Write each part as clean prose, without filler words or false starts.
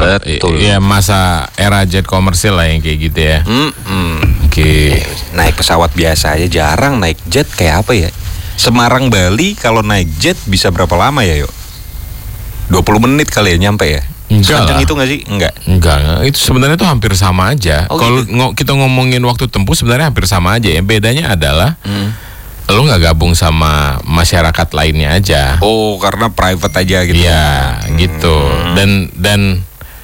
Betul. Ya masa era jet komersil lah yang kayak gitu ya. Oke. Naik pesawat biasa aja jarang, naik jet kayak apa ya? Semarang Bali kalau naik jet bisa berapa lama ya, yuk? 20 menit kali ya nyampe ya? Enggak Sekencang lah. itu nggak sih? Enggak. Enggak, itu sebenarnya tuh hampir sama aja. Oh, Kalau gitu? kita ngomongin waktu tempuh sebenarnya hampir sama aja. Yang bedanya adalah lo nggak gabung sama masyarakat lainnya aja. Oh, karena private aja gitu. Iya, gitu. Dan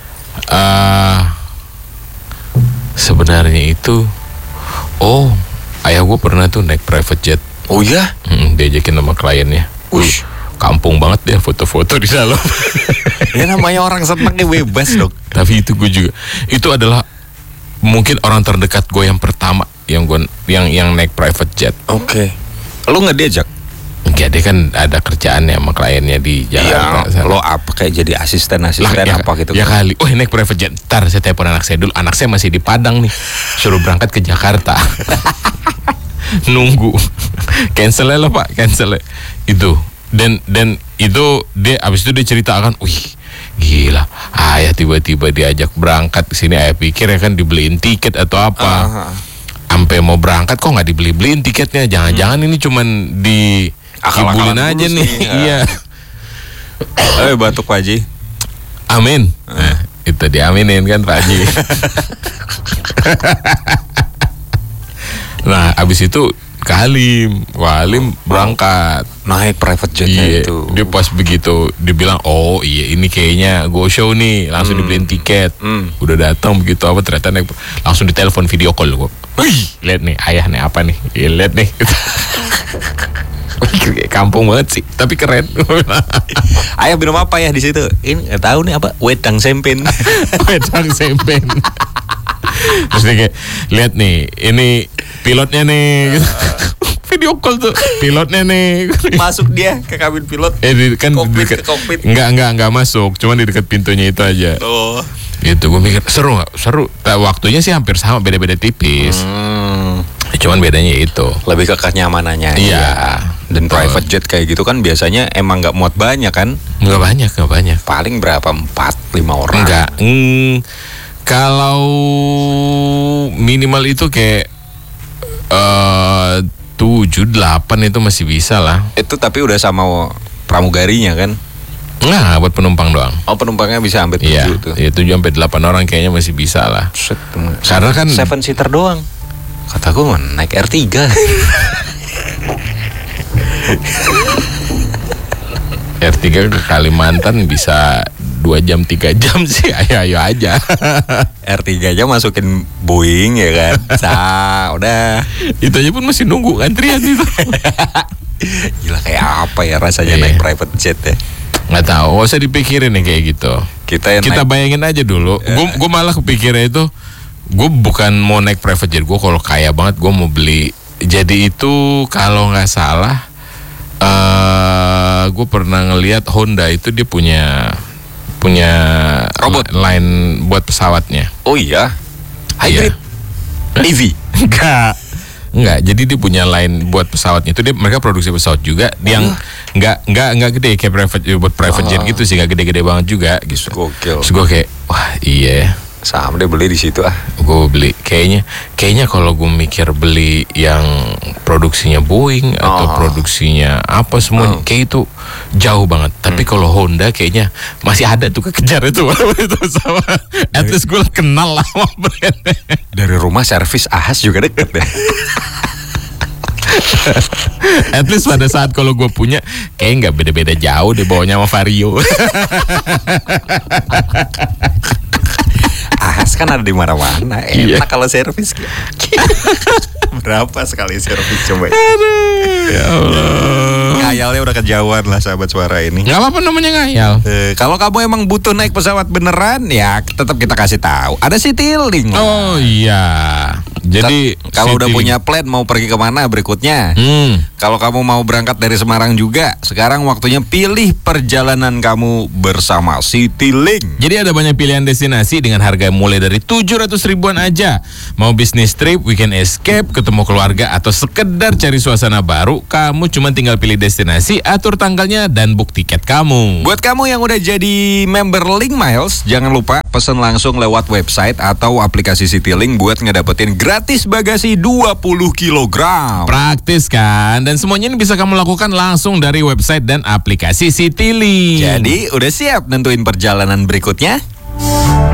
sebenarnya itu, ayah gue pernah tuh naik private jet. Oh ya? Diajakin sama kliennya. Ush. Kampung banget dia foto-foto di dalam. Ya namanya orang senengnya bebas dong. Tapi itu gue juga, itu adalah mungkin orang terdekat gue yang pertama yang naik private jet. Oke. Lu nggak diajak? Enggak, dia kan ada kerjaannya sama kliennya di Jakarta. Iya. Lo apa kayak jadi asisten Lah, ya, apa gitu? ya kali. Naik private jet. Ntar saya telepon anak saya dulu. Anak saya masih di Padang nih. Suruh berangkat ke Jakarta. Nunggu. Cancel lah Pak, cancel. Itu. Dan itu dia abis itu dia ceritakan, wih gila, ayah tiba-tiba diajak berangkat ke sini. Ayah pikir ya kan dibeliin tiket atau apa. Sampai mau berangkat kok nggak dibeliin tiketnya. Jangan-jangan ini cuman dikibulin aja nih. Iya. Batuk Pak Haji. Amin. Nah, itu diaminin kan Pak Haji. Nah, abis itu ke Halim, Halim berangkat naik private jetnya itu. Dia pas begitu dibilang, oh iya ini kayaknya go show nih, langsung dibeliin tiket. Udah datang begitu apa ternyata naik, langsung ditelepon video call gue. Wih, lihat nih ayah nih apa nih? Ya, lihat nih. Kampung banget sih, tapi keren. Ayah minum apa ya di situ? Ini nggak tahu nih apa? Wedang sempen. Wedang sempen. Terus dia kayak, lihat nih, ini pilotnya nih. Video call tuh, pilotnya nih. Masuk dia ke kabin pilot. Kan kokpit deket, ke kokpit. Enggak masuk, cuma di dekat pintunya itu aja. Oh. Gitu, gue mikir seru nggak? Seru. Nah, waktunya sih hampir sama, beda-beda tipis. Cuman bedanya itu. Lebih ke kenyamanannya. Iya. Dan private jet kayak gitu kan biasanya emang nggak muat banyak kan? Nggak banyak. Paling berapa? 4-5 orang. Enggak. Kalau minimal itu kayak 7-8 itu masih bisa lah. Itu tapi udah sama pramugarinya kan? Nah, buat penumpang doang. Oh, penumpangnya bisa sampai 7 Iya, tuh. ya 7-8 orang kayaknya masih bisa lah. Karena kan 7 seater doang. Kata gue naik R3. R3 ke Kalimantan bisa 2 jam 3 jam sih, ayo aja. R3 aja masukin Boeing ya kan. Udah. Itu aja pun masih nunggu antrian itu. Gila kayak apa ya rasanya naik private jet ya. Nggak tahu, nggak usah dipikirin nih kayak gitu. Kita bayangin aja dulu. Gue malah kepikirnya itu, gue bukan mau naik private jet. Gue kalau kaya banget gue mau beli. Jadi itu kalau nggak salah, gue pernah ngelihat Honda itu dia punya robot line buat pesawatnya. Oh iya, hybrid, EV. Enggak, jadi dia punya line buat pesawatnya itu, mereka produksi pesawat juga, yang enggak gede kayak buat private jet gitu sih, enggak gede-gede banget juga gitu. Gokil. Terus gue kayak, wah iya, sama deh beli di situ ah. Gue beli, kayaknya kalau gue mikir beli yang produksinya Boeing atau produksinya apa semua, kayak itu jauh banget. Tapi kalau Honda kayaknya masih ada tuh kekejar itu sama. At least gue kenal lah sama brandnya. Dari rumah servis Ahas juga deket deh. At least pada saat kalau gue punya, kayak nggak beda-beda jauh deh bawanya sama Vario. Ahas kan ada di mana-mana. Enak kalau servis. Berapa sekali servis coba? Ya Allah. Ngayalnya udah kejauhan lah sahabat suara ini. Gak apa-apa namanya ngayal. Kalau kamu emang butuh naik pesawat beneran, ya tetap kita kasih tahu. Ada Citylink. Oh iya. Jadi kalau udah punya plan mau pergi kemana berikutnya. Kalau kamu mau berangkat dari Semarang juga, sekarang waktunya pilih perjalanan kamu bersama Citylink. Jadi ada banyak pilihan destinasi dengan harga mulai dari 700 ribuan aja. Mau bisnis trip, weekend escape, ketemu keluarga, atau sekedar cari suasana baru, kamu cuma tinggal pilih destinasi, atur tanggalnya, dan book tiket kamu. Buat kamu yang udah jadi member Link Miles, jangan lupa pesen langsung lewat website atau aplikasi Citylink buat ngedapetin gratis bagasi 20 kg. Praktis kan? Dan semuanya ini bisa kamu lakukan langsung dari website dan aplikasi Citylink. Jadi udah siap nentuin perjalanan berikutnya?